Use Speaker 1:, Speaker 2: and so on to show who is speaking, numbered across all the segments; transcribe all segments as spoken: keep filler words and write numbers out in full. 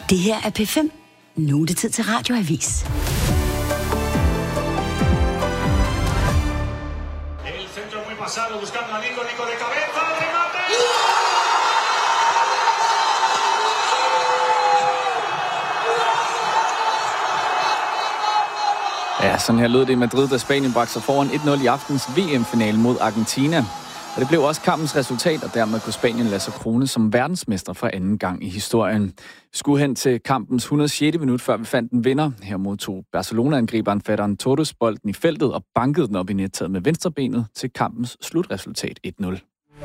Speaker 1: Det her er P fem. Nu er det tid til Radioavis.
Speaker 2: El centro muy pasado buscando a Nico, Nico de cabeza, remate.
Speaker 3: Ja, sådan her lød det i Madrid, da Spanien bragte sig foran et nul i aftens V M-finale mod Argentina. Og det blev også kampens resultat, og dermed kunne Spanien lade sig krone som verdensmester for anden gang i historien. Vi skulle hen til kampens et hundrede og sjette minut, før vi fandt en vinder. Her modtog Barcelona-angriberen Ferran Torres bolden i feltet og bankede den op i nettaget med venstrebenet til kampens slutresultat et nul.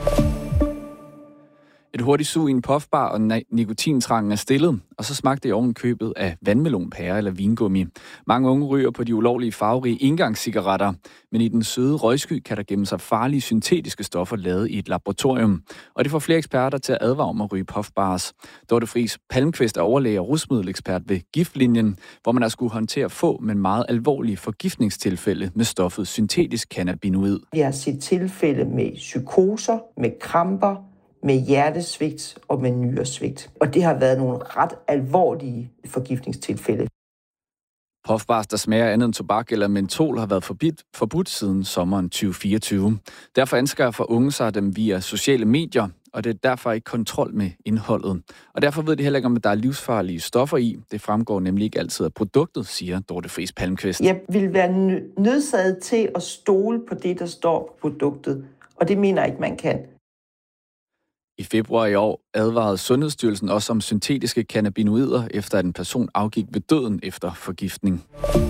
Speaker 3: Et hurtigt sug i en puffbar og nikotintrangen er stillet, og så smagte det i oven købet af vandmelonpære eller vingummi. Mange unge ryger på de ulovlige farverige engangscigaretter, men i den søde røgsky kan der gemme sig farlige syntetiske stoffer lavet i et laboratorium. Og det får flere eksperter til at advare om at ryge puffbars. Dorte Friis Palmqvist er overlæge og rusmiddelekspert ved Giftlinjen, hvor man har skulle håndtere få, men meget alvorlige forgiftningstilfælde med stoffet syntetisk cannabinoid.
Speaker 4: Vi har set tilfælde med psykoser, med kramper, med hjertesvigt og med nyresvigt. Og det har været nogle ret alvorlige forgiftningstilfælde.
Speaker 3: Puffbars, der smager andet end tobak eller mentol, har været forbudt, forbudt siden sommeren tyve fireogtyve. Derfor anskaffer unge sig dem via sociale medier, og det er derfor ikke kontrol med indholdet. Og derfor ved de heller ikke, om der er livsfarlige stoffer i. Det fremgår nemlig ikke altid af produktet, siger Dorte Friis Palmqvist.
Speaker 4: Jeg vil være nødsaget til at stole på det, der står på produktet, og det mener jeg ikke, man kan.
Speaker 3: I februar i år advarede Sundhedsstyrelsen også om syntetiske cannabinoider, efter at en person afgik ved døden efter forgiftning.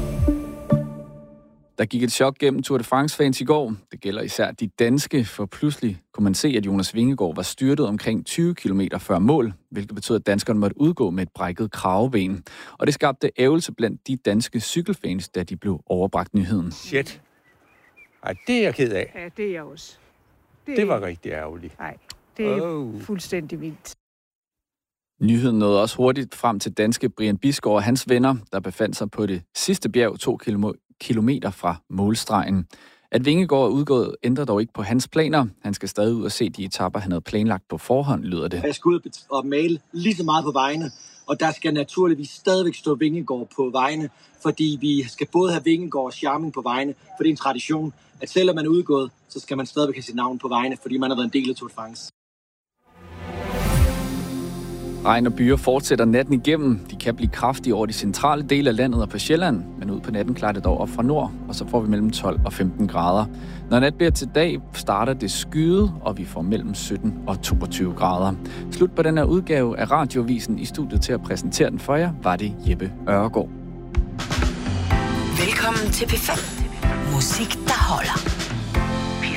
Speaker 3: Der gik et chok gennem Tour de France-fans i går. Det gælder især de danske, for pludselig kunne man se, at Jonas Vingegaard var styrtet omkring tyve kilometer før mål, hvilket betød, at danskerne måtte udgå med et brækket kraveben. Og det skabte ærgelse blandt de danske cykelfans, da de blev overbragt nyheden.
Speaker 5: Shit. Ej, det er jeg ked af.
Speaker 6: Ja, det er jeg også.
Speaker 5: Det, det var rigtig ærgerligt.
Speaker 6: Nej. Det er
Speaker 5: oh.
Speaker 6: fuldstændig vildt.
Speaker 3: Nyheden nåede også hurtigt frem til danske Brian Bisgaard og hans venner, der befandt sig på det sidste bjerg to kilometer fra målstregen. At Vingegaard er udgået, ændrer dog ikke på hans planer. Han skal stadig ud og se de etaper, han havde planlagt på forhånd, lyder det.
Speaker 7: Jeg skal ud og male lige så meget på vejene, og der skal naturligvis stadigvæk stå Vingegaard på vejene, fordi vi skal både have Vingegaard og charming på vejene, for det er en tradition, at selvom man er udgået, så skal man stadigvæk have sit navn på vejene, fordi man har været en del af Tour de France.
Speaker 3: Regn og byer fortsætter natten igennem. De kan blive kraftige over de centrale dele af landet og på Sjælland, men ud på natten klarer det dog op fra nord, og så får vi mellem tolv og femten grader. Når nat bliver til dag, starter det skyde, og vi får mellem sytten og toogtyve grader. Slut på den her udgave af Radioavisen. I studiet til at præsentere den for jer var det Jeppe Ørgaard.
Speaker 1: Velkommen til P fem. Musik, der holder.